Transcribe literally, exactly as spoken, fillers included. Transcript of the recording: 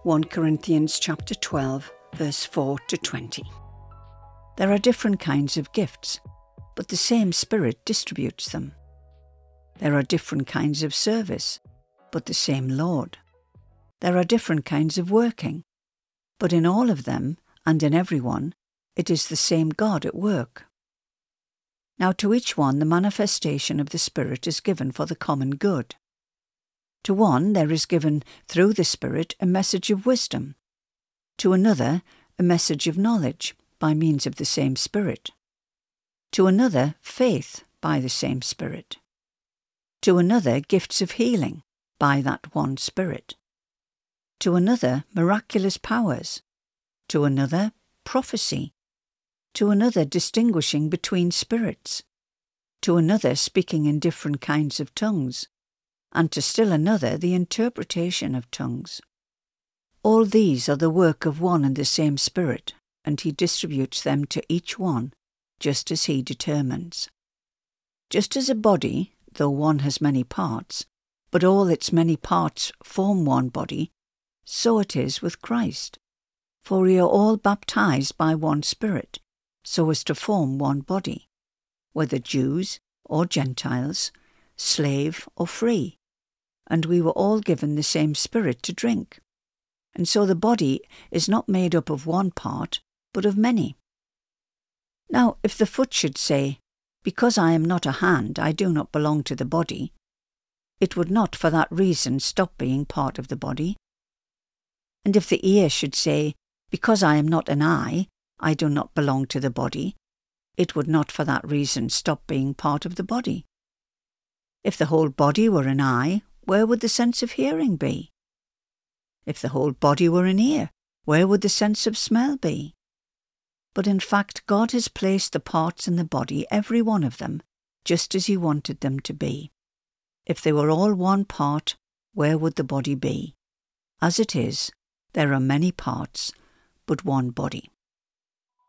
First Corinthians chapter twelve, verse four to twenty. There are different kinds of gifts, but the same Spirit distributes them. There are different kinds of service, but the same Lord. There are different kinds of working, but in all of them and in every one, it is the same God at work. Now to each one the manifestation of the Spirit is given for the common good. To one there is given through the Spirit a message of wisdom, to another a message of knowledge by means of the same Spirit, to another faith by the same Spirit, to another gifts of healing by that one Spirit, to another miraculous powers, to another prophecy, to another distinguishing between spirits, to another speaking in different kinds of tongues, and to still another the interpretation of tongues. All these are the work of one and the same Spirit, and he distributes them to each one, just as he determines. Just as a body, though one has many parts, but all its many parts form one body, so it is with Christ. For we are all baptized by one Spirit, so as to form one body, whether Jews or Gentiles, slave or free, and we were all given the same Spirit to drink. And so the body is not made up of one part, but of many. Now, if the foot should say, "Because I am not a hand, I do not belong to the body," it would not for that reason stop being part of the body. And if the ear should say, "Because I am not an eye, I do not belong to the body," it would not for that reason stop being part of the body. If the whole body were an eye, where would the sense of hearing be? If the whole body were an ear, where would the sense of smell be? But in fact, God has placed the parts in the body, every one of them, just as he wanted them to be. If they were all one part, where would the body be? As it is, there are many parts, but one body.